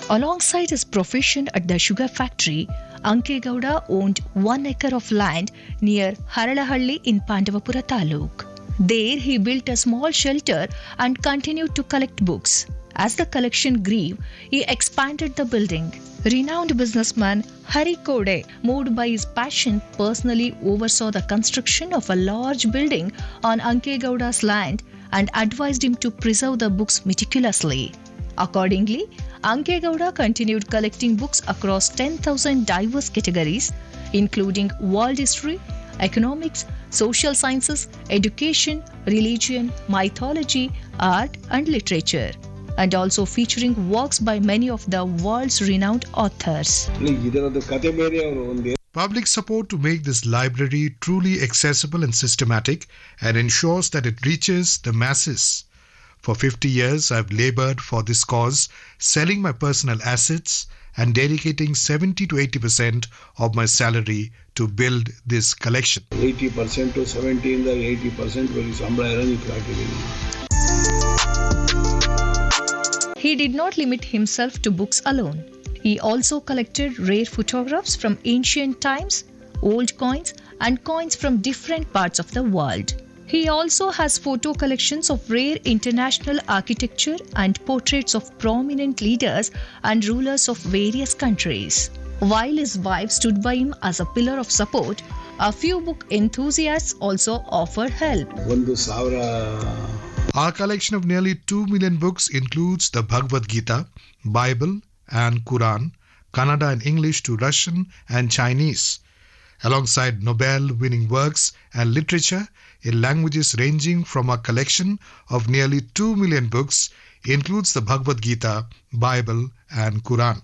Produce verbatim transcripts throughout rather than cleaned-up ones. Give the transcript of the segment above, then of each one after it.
Alongside his profession at the sugar factory, Anke Gowda owned one acre of land near Haralahalli in Pandavapura Taluk. There he built a small shelter and continued to collect books. As the collection grew, he expanded the building. Renowned businessman Hari Kode, moved by his passion, personally oversaw the construction of a large building on Anke Gowda's land and advised him to preserve the books meticulously. Accordingly, Anke Gowda continued collecting books across ten thousand diverse categories, including world history, economics, social sciences, education, religion, mythology, art, and literature, and also featuring works by many of the world's renowned authors. Public support to make this library truly accessible and systematic and ensures that it reaches the masses. For fifty years, I've labored for this cause, selling my personal assets and dedicating seventy to eighty percent of my salary to build this collection. eighty percent to seventy in the eighty percent will He did not limit himself to books alone. He also collected rare photographs from ancient times, old coins, and coins from different parts of the world. He also has photo collections of rare international architecture and portraits of prominent leaders and rulers of various countries. While his wife stood by him as a pillar of support, a few book enthusiasts also offered help. Our collection of nearly two million books includes the Bhagavad Gita, Bible and Quran, Kannada and English to Russian and Chinese, alongside Nobel-winning works and literature in languages ranging from our collection of nearly two million books includes the Bhagavad Gita, Bible and Quran.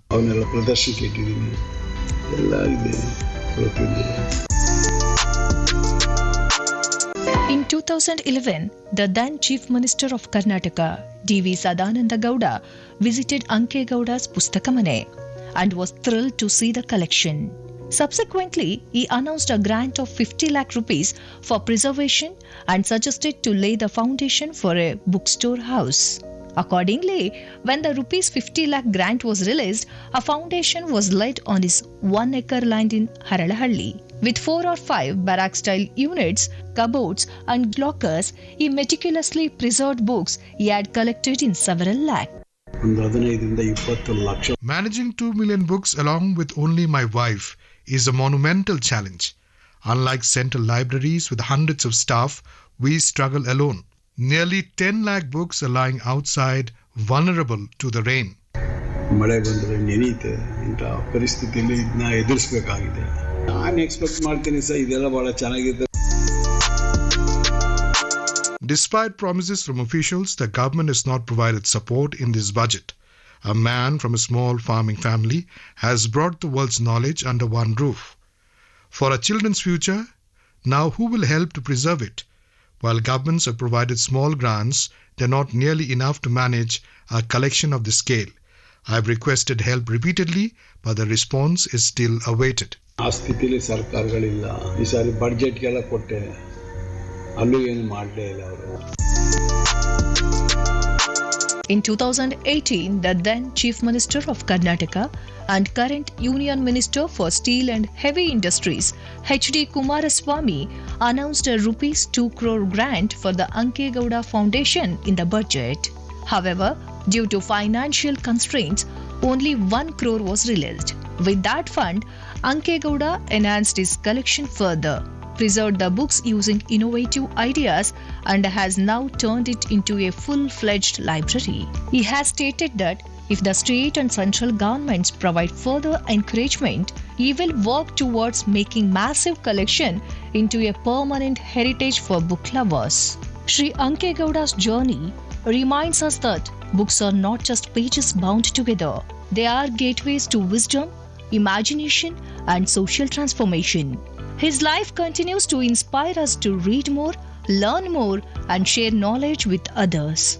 In two thousand eleven, the then Chief Minister of Karnataka, D V Sadananda Gowda, visited Anke Gowda's Pustakamane and was thrilled to see the collection. Subsequently, he announced a grant of fifty lakh rupees for preservation and suggested to lay the foundation for a bookstore house. Accordingly, when the rupees fifty lakh grant was released, a foundation was laid on his one acre land in Haralahalli. With four or five barrack-style units, cupboards and lockers, he meticulously preserved books he had collected in several lakh. Managing two million books along with only my wife is a monumental challenge. Unlike central libraries with hundreds of staff, we struggle alone. Nearly ten lakh books are lying outside, vulnerable to the rain. Despite promises from officials, the government has not provided support in this budget. A man from a small farming family has brought the world's knowledge under one roof. For our children's future, now who will help to preserve it? While governments have provided small grants, they are not nearly enough to manage a collection of this scale. I have requested help repeatedly, but the response is still awaited. In two thousand eighteen, the then Chief Minister of Karnataka and current Union Minister for Steel and Heavy Industries, H D Kumaraswamy, announced a rupees two crore grant for the Anke Gowda Foundation in the budget. However, due to financial constraints, only one crore was released. With that fund, Anke Gowda enhanced his collection further, preserved the books using innovative ideas, and has now turned it into a full-fledged library. He has stated that if the state and central governments provide further encouragement, he will work towards making massive collection into a permanent heritage for book lovers. Shri Anke Gowda's journey reminds us that books are not just pages bound together. They are gateways to wisdom, imagination, and social transformation. His life continues to inspire us to read more, learn more, and share knowledge with others.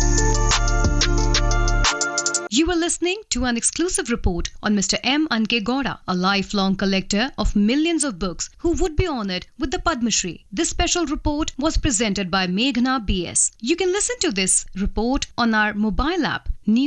You were listening to an exclusive report on Mister M. Anke Gowda, a lifelong collector of millions of books who would be honored with the Padma Shri. This special report was presented by Meghna B S. You can listen to this report on our mobile app, News